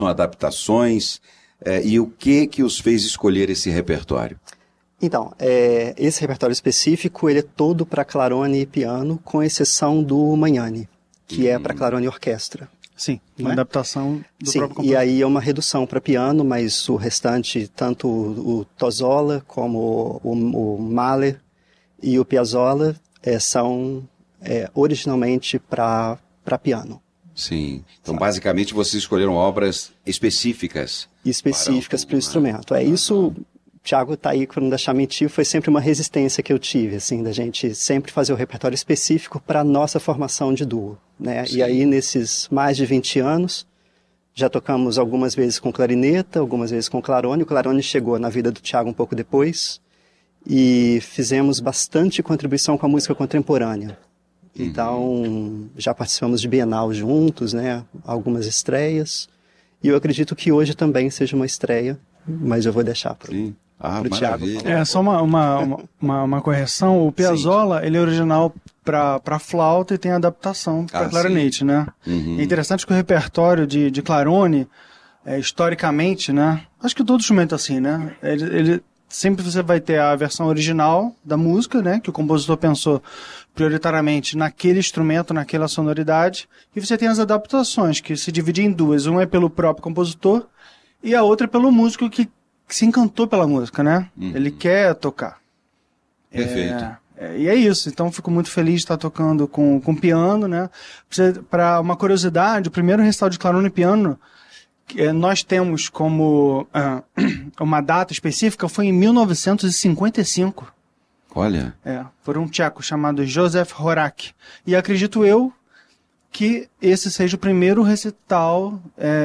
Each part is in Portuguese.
adaptações, e o que os fez escolher esse repertório? Então, esse repertório específico, ele é todo para clarone e piano, com exceção do Magnani, que é para clarone e orquestra. Sim, uma adaptação do próprio compositor. E aí é uma redução para piano, mas o restante, tanto o Tosola como o Mahler e o Piazzolla, são originalmente para piano. Sim. Então, basicamente, vocês escolheram obras específicas. Específicas para o instrumento. Isso, Thiago está aí, para não deixar mentir, foi sempre uma resistência que eu tive, assim, da gente sempre fazer o repertório específico para a nossa formação de duo, né? E aí, nesses mais de 20 anos, já tocamos algumas vezes com clarineta, algumas vezes com clarone. O clarone chegou na vida do Thiago um pouco depois, e fizemos bastante contribuição com a música contemporânea. Então, já participamos de Bienal juntos, né? Algumas estreias. E eu acredito que hoje também seja uma estreia, mas eu vou deixar para o Thiago. Só uma correção. O Piazzolla, ele é original para flauta e tem adaptação para clarinete, né? É interessante que o repertório de clarone, historicamente, né? Acho que todo instrumento é assim, né? Ele sempre você vai ter a versão original da música, né? Que o compositor pensou prioritariamente naquele instrumento, naquela sonoridade. E você tem as adaptações, que se dividem em duas. Uma é pelo próprio compositor e a outra é pelo músico que se encantou pela música, né? Ele quer tocar. Perfeito. E é isso. Então, fico muito feliz de estar tocando com piano, né? Para uma curiosidade, o primeiro recital de clarone e piano nós temos como uma data específica foi em 1955. Olha. Por um tcheco chamado Josef Horak. E acredito eu que esse seja o primeiro recital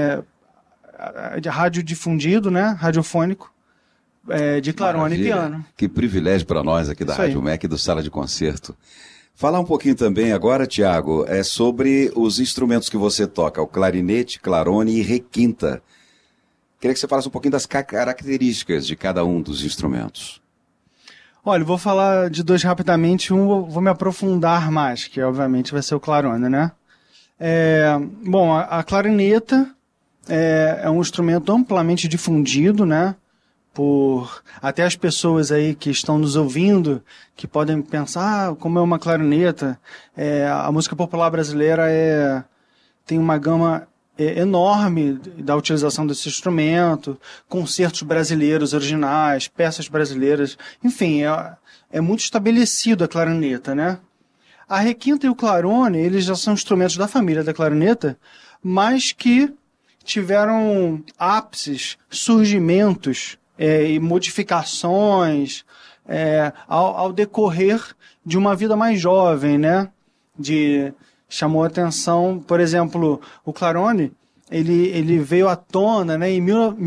de rádio difundido, né? Radiofônico, de clarone e piano. Que privilégio para nós aqui da Rádio MEC e do Sala de Concerto. Falar um pouquinho também agora, Thiago, sobre os instrumentos que você toca, o clarinete, clarone e requinta. Queria que você falasse um pouquinho das características de cada um dos instrumentos. Olha, eu vou falar de dois rapidamente, vou me aprofundar mais, que obviamente vai ser o clarone, né? Bom, a clarineta é um instrumento amplamente difundido, né? Por até as pessoas aí que estão nos ouvindo, que podem pensar, como é uma clarineta, a música popular brasileira tem uma gama enorme da utilização desse instrumento, concertos brasileiros originais, peças brasileiras, enfim, é muito estabelecido a clarineta, né? A requinta e o clarone, eles já são instrumentos da família da clarineta, mas que tiveram ápices, surgimentos, e modificações ao decorrer de uma vida mais jovem, né? Chamou a atenção, por exemplo, o clarone, ele veio à tona, né, em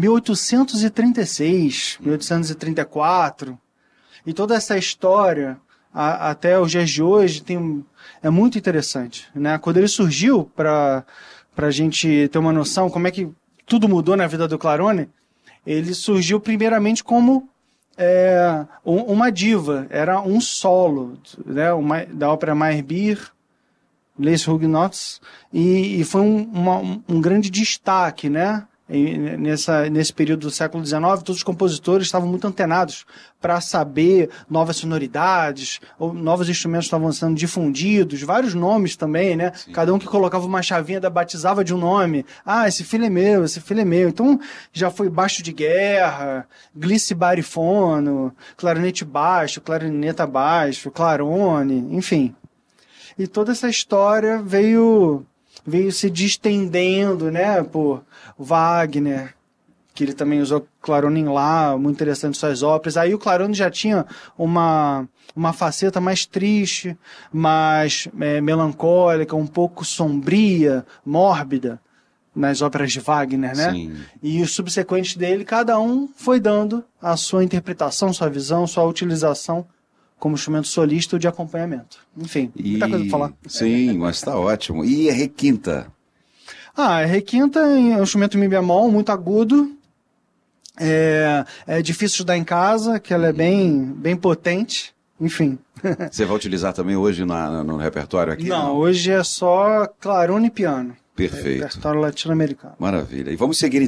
1836, 1834, e toda essa história, até os dias de hoje, é muito interessante, né? Quando ele surgiu, para a gente ter uma noção como é que tudo mudou na vida do clarone, ele surgiu primeiramente como uma diva, era um solo, né, da ópera Meyerbeer, Les Huguenots, e foi um grande destaque, né? Nesse período do século XIX, todos os compositores estavam muito antenados para saber novas sonoridades, ou novos instrumentos estavam sendo difundidos, vários nomes também, né? Sim. Cada um que colocava uma chavinha batizava de um nome. Esse filho é meu, esse filho é meu. Então, já foi baixo de guerra, glissibarifono, clarinete baixo, clarineta baixo, clarone, enfim. E toda essa história veio se distendendo, né, por Wagner, que ele também usou clarone em Lá, muito interessante suas óperas. Aí o clarone já tinha uma faceta mais triste, mais melancólica, um pouco sombria, mórbida, nas óperas de Wagner, né? Sim. E os subsequentes dele, cada um foi dando a sua interpretação, sua visão, sua utilização como instrumento solista ou de acompanhamento. Enfim, muita coisa para falar. Sim, mas está ótimo. E a requinta? A requinta é um instrumento em mi bemol, muito agudo. É difícil de dar em casa, que ela é bem potente. Enfim. Você vai utilizar também hoje no repertório aqui? Não, hoje é só clarone e piano. Perfeito. Repertório latino-americano. Maravilha. E vamos seguir